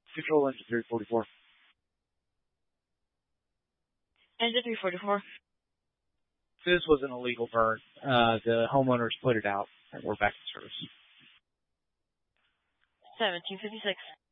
Control engine 344. Engine 344. This was an illegal burn. The homeowners put it out, and we're back in service. 1756.